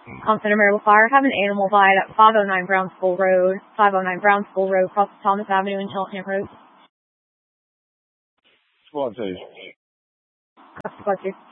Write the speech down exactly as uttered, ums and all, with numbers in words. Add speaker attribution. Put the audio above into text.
Speaker 1: Um, Center Marital Fire, have an animal bite at five oh nine Brown School Road, five oh nine Brown School Road, across Thomas Avenue and Cheltenham Road.
Speaker 2: Squad two.
Speaker 1: Squad two.